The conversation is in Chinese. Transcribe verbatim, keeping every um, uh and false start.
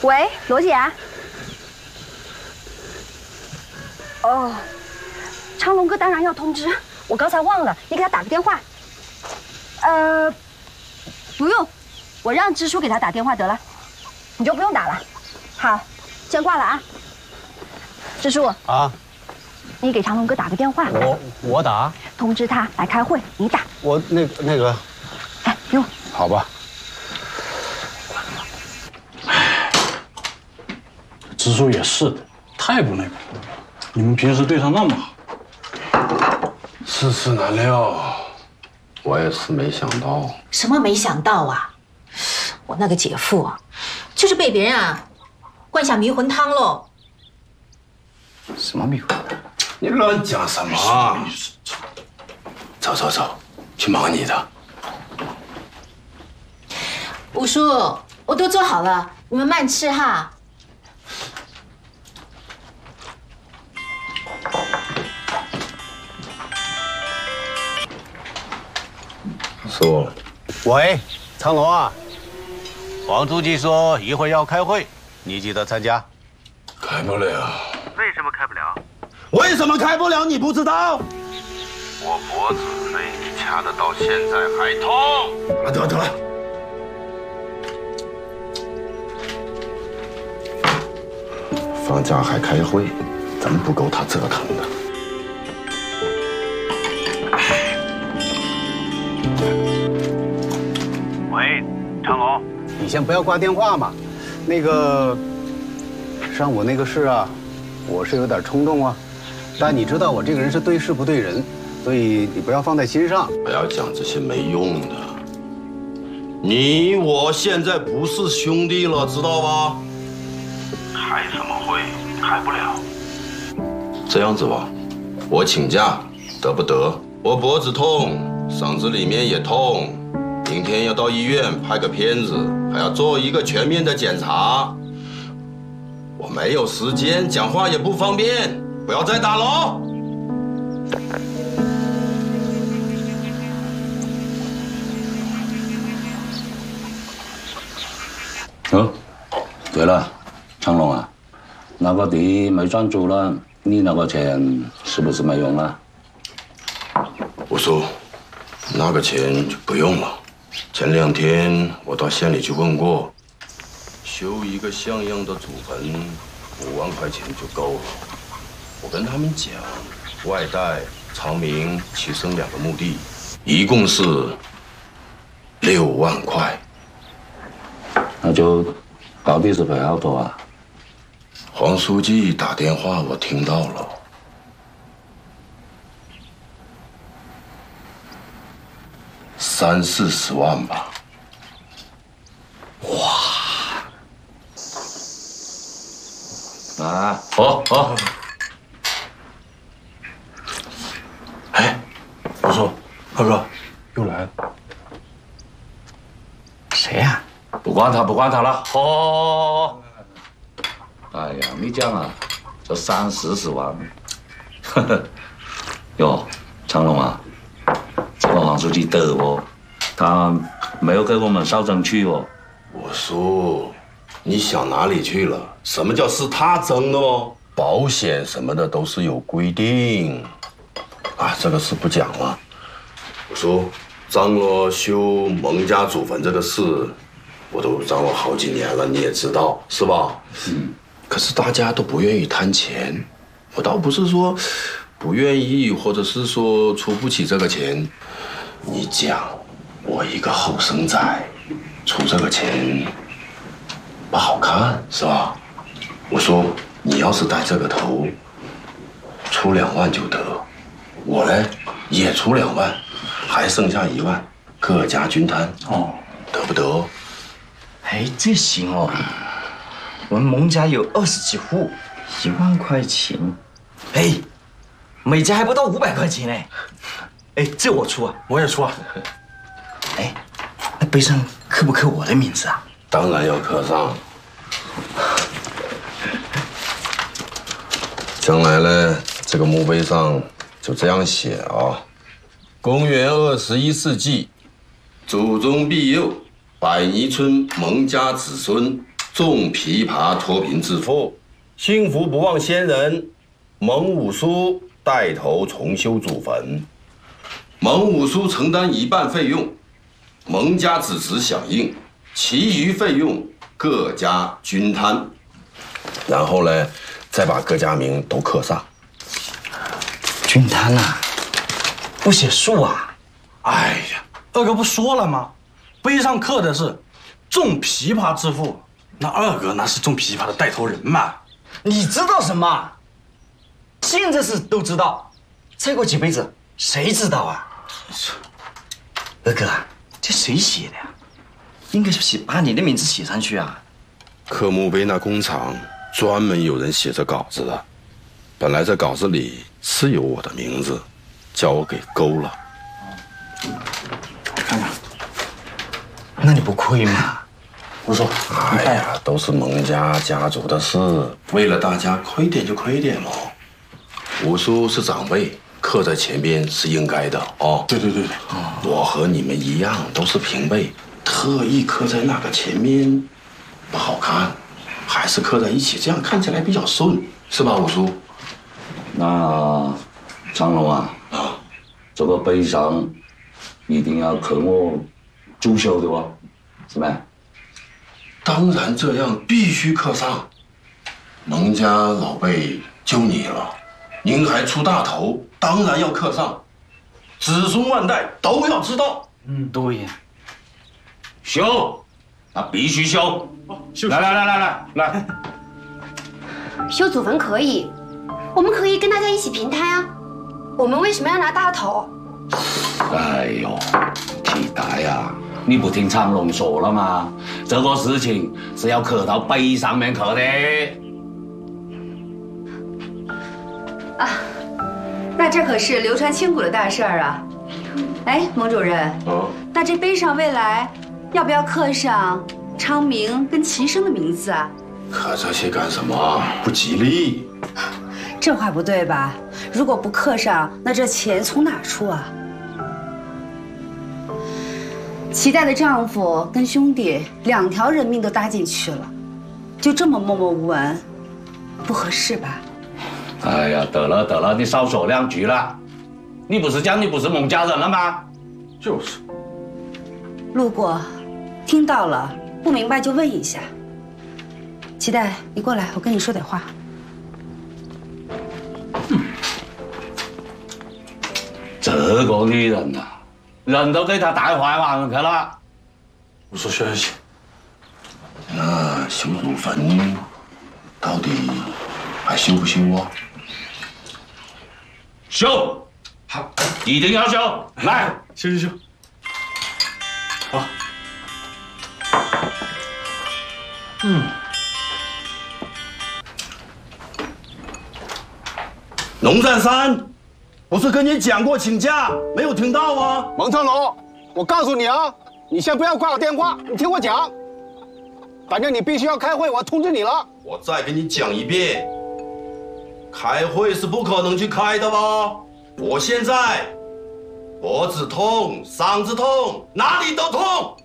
喂，罗姐。哦，昌龙哥当然要通知，我刚才忘了，你给他打个电话。呃，不用，我让支书给他打电话得了，你就不用打了。好，先挂了啊。支书啊， 你给长龙哥打个电话。 我我打， 通知他来开会，你打。 我那个那个， 哎，不用。 好吧。 支书也是的，太不那个了。你们平时对他那么好， 世事难料，我也是没想到。 什么没想到啊？我那个姐夫啊，就是被别人啊灌下迷魂汤喽。 什么迷魂？你乱讲什么？走走走，去忙你的。 五叔，我都做好了，你们慢吃哈。 叔， 喂，苍龙啊，王书记说一会儿要开会，你记得参加。 开不了。 为什么开不了？ 为什么开不了？你不知道？ 我脖子被你掐的到现在还痛。 啊，得了得了。放假还开会，真不够他折腾的。 喂，长龙， 你先不要挂电话嘛。那个上午那个事啊，我是有点冲动啊，但你知道我这个人是对事不对人，所以你不要放在心上。 不要讲这些没用的。你我现在不是兄弟了，知道吧？ 开什么会？开不了。 这样子吧，我请假得不得？我脖子痛，嗓子里面也痛，明天要到医院拍个片子，还要做一个全面的检查。我没有时间，讲话也不方便，不要再打了。 哦，对了，昌龙啊，那个地没赚足了，你那个钱是不是没用了？ 我说，那个钱就不用了。前两天我到县里去问过，修一个像样的祖坟，五万块钱就够了。我跟他们讲，外带、长明、齐生两个墓地，一共是六万块。 那就到底是赔好多啊？ 黄书记打电话我听到了，三四十万吧。 哇！啊，好好。 哎，我说，二哥又来了。 谁呀？不管他，不管他了。好，好，好。哎呀，你讲啊，这三四十万，呵呵。哟，长龙啊，这个黄书记得哦，他没有给我们少争取哦。 我说，你想哪里去了？什么叫是他争的哦？保险什么的都是有规定。啊，这个事不讲了。我说，张罗修蒙家祖坟这个事，我都张罗好几年了，你也知道是吧？嗯。可是大家都不愿意摊钱，我倒不是说不愿意，或者是说出不起这个钱。你讲，我一个后生仔，出这个钱不好看是吧？我说你要是带这个头，出两万就得，我呢也出两万，还剩下一万，各家均摊哦，得不得？ 哎，这行哦。我们蒙家有二十几户，一万块钱，哎，每家还不到五百块钱呢。哎，这我出啊， 我也出啊。 哎，那碑上刻不刻我的名字啊？ 当然要刻上。将来呢，这个墓碑上就这样写啊：公元二十一世纪，祖宗庇佑，百泥村蒙家子孙种枇杷脱贫致富，幸福不忘先人。蒙武叔带头重修祖坟，蒙武叔承担一半费用，蒙家支持响应，其余费用各家均摊。然后呢，再把各家名都刻上。 均摊呐，不写数啊？ 哎呀，二哥不说了吗？碑上刻的是种枇杷致富，那二哥那是种枇杷的带头人嘛。 你知道什么？现在是都知道，再过几辈子谁知道啊？二哥，这谁写的呀？应该是写把你的名字写上去啊。 刻墓碑那工厂专门有人写这稿子的，本来这稿子里是有我的名字，叫我给勾了。 看看， 那你不亏吗？ 我说， 哎呀，都是蒙家家族的事，为了大家亏点就亏点喽。武叔是长辈，刻在前边是应该的哦。 对对对对， 我和你们一样都是平辈，特意刻在那个前面不好看，还是刻在一起，这样看起来比较顺，是吧，武叔？ 那长龙啊，啊，这个碑上一定要刻我朱修的哦，是吧？ 当然这样，必须刻上。蒙家老辈就你了，您还出大头，当然要刻上，子孙万代都要知道。 嗯，对呀。 修，那必须修。来来来来来来， 修祖坟可以，我们可以跟大家一起平摊啊。我们为什么要拿大头？ 哎呦，铁大呀！你不听长龙说了吗？这个事情是要刻到碑上面去的。 啊，那这可是流传千古的大事儿啊！哎，蒙主任， 哦， 那这碑上未来要不要刻上昌明跟齐生的名字啊？ 刻这些干什么？不吉利。 这话不对吧？如果不刻上，那这钱从哪出啊？齐代的丈夫跟兄弟两条人命都搭进去了，就这么默默无闻，不合适吧？ 哎呀，得了得了，你少说两句了。你不是讲你不是蒙家人了吗？ 就是。 路过，听到了，不明白就问一下。齐代，你过来，我跟你说点话。 嗯，这个女人呐、啊。人都给他带坏完去了。 我说休息。 那修祖坟到底还修不修啊？ 修，好，一定要修。来， 修修修。好。 嗯。龙占山。不是跟你讲过请假，没有听到啊？ 蒙成龙，我告诉你啊，你先不要挂我电话，你听我讲。反正你必须要开会，我通知你了。 我再跟你讲一遍，开会是不可能去开的吧？我现在脖子痛、嗓子痛，哪里都痛。